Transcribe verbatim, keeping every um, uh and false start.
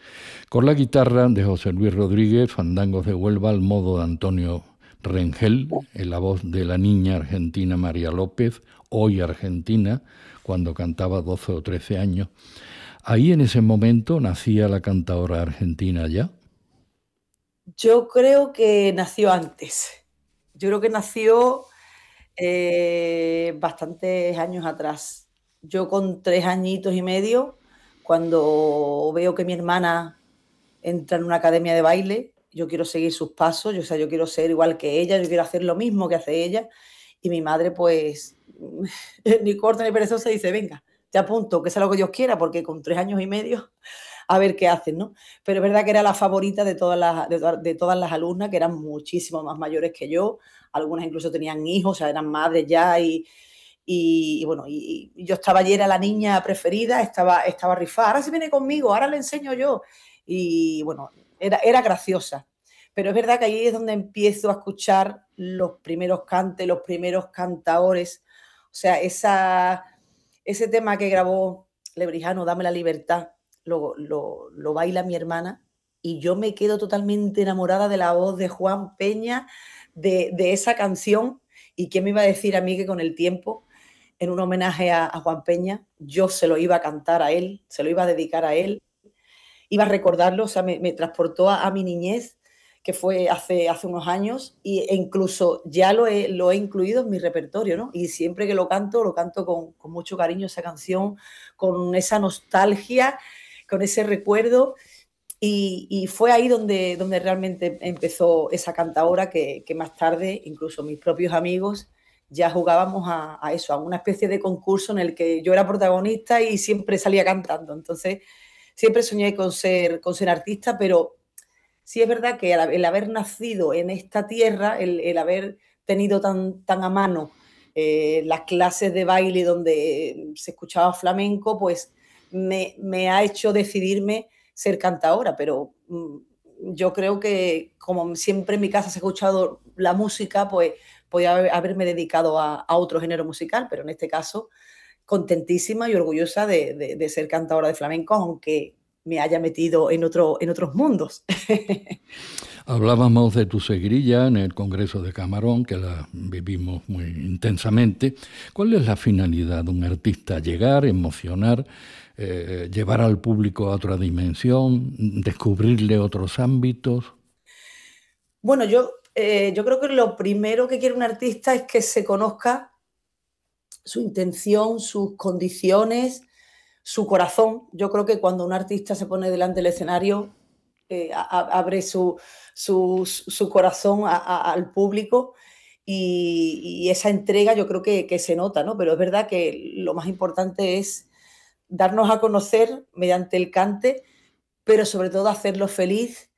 Con la guitarra de José Luis Rodríguez, Fandangos de Huelva al modo de Antonio Rengel, en la voz de la niña argentina María López, hoy argentina, cuando cantaba doce o trece años. Ahí en ese momento nacía la cantaora argentina ya. Yo creo que nació antes. Yo creo que nació eh, bastantes años atrás. Yo con tres añitos y medio, cuando veo que mi hermana entra en una academia de baile, yo quiero seguir sus pasos, yo, o sea, yo quiero ser igual que ella, yo quiero hacer lo mismo que hace ella. Y mi madre, pues, ni corta ni perezosa, dice, venga, te apunto, que sea lo que Dios quiera, porque con tres años y medio a ver qué hacen, ¿no? Pero es verdad que era la favorita de todas las, de, de todas las alumnas, que eran muchísimo más mayores que yo, algunas incluso tenían hijos, o sea, eran madres ya y, y, y bueno, y, y, yo estaba allí, era la niña preferida, estaba, estaba rifada, ahora se viene conmigo, ahora le enseño yo. Y bueno, era, era graciosa. Pero es verdad que ahí es donde empiezo a escuchar los primeros cantes, los primeros cantaores, o sea, esa, ese tema que grabó Lebrijano, Dame la libertad, lo, lo, lo baila mi hermana y yo me quedo totalmente enamorada de la voz de Juan Peña, de, de esa canción. ¿Y quién me iba a decir a mí que con el tiempo, en un homenaje a, a Juan Peña, yo se lo iba a cantar a él, se lo iba a dedicar a él, iba a recordarlo, o sea, me, me transportó a, a, mi niñez, que fue hace, hace unos años, y, e incluso ya lo he, lo he incluido en mi repertorio, ¿no? Y siempre que lo canto, lo canto con, con mucho cariño esa canción, con esa nostalgia, con ese recuerdo. Y, y, fue ahí donde, donde realmente empezó esa cantaora que, que, más tarde, incluso mis propios amigos, ya jugábamos a, a, eso, a una especie de concurso en el que yo era protagonista y siempre salía cantando. Entonces, siempre soñé con ser, con ser artista, pero sí es verdad que el, el haber nacido en esta tierra, el, el haber tenido tan, tan a mano eh, las clases de baile donde se escuchaba flamenco, pues me, me ha hecho decidirme ser cantadora, pero mmm, yo creo que como siempre en mi casa se ha escuchado la música, pues podía haberme dedicado a, a otro género musical, pero en este caso contentísima y orgullosa de, de, de ser cantadora de flamenco, aunque me haya metido en, otro, en otros mundos. Hablábamos de tu seguirilla en el Congreso de Camarón, que la vivimos muy intensamente. ¿Cuál es la finalidad de un artista? ¿Llegar, emocionar, eh, llevar al público a otra dimensión, descubrirle otros ámbitos? Bueno, yo, eh, yo creo que lo primero que quiere un artista es que se conozca su intención, sus condiciones, su corazón. Yo creo que cuando un artista se pone delante del escenario, eh, a, abre su, su, su corazón a, a, al público y, y, esa entrega yo creo que, que se nota, ¿no? Pero es verdad que lo más importante es darnos a conocer mediante el cante, pero sobre todo hacerlo feliz